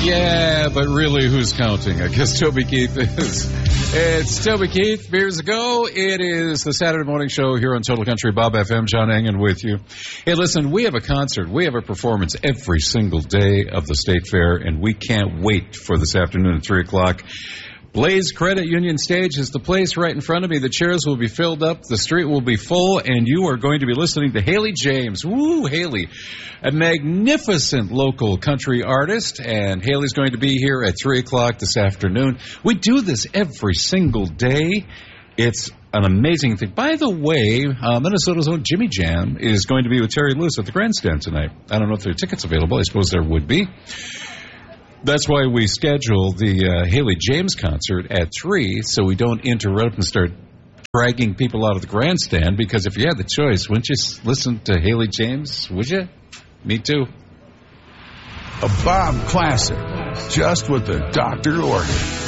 Yeah, but really, who's counting? I guess Toby Keith is. It's Toby Keith. Beers Ago. It is the Saturday morning show here on Total Country Bob FM. John Engen with you. Hey, listen, we have a concert. We have a performance every single day of the State Fair, and we can't wait for this afternoon at 3 o'clock. Blaze Credit Union Stage is the place right in front of me. The chairs will be filled up. The street will be full, and you are going to be listening to Haley James. Woo, Haley. A magnificent local country artist, and Haley's going to be here at 3 o'clock this afternoon. We do this every single day. It's an amazing thing. By the way, Minnesota's own Jimmy Jam is going to be with Terry Lewis at the Grandstand tonight. I don't know if there are tickets available. I suppose there would be. That's why we schedule the Haley James concert at 3, so we don't interrupt and start dragging people out of the grandstand, because if you had the choice, wouldn't you listen to Haley James, would you? Me too. A Bob Classic, just what the doctor ordered.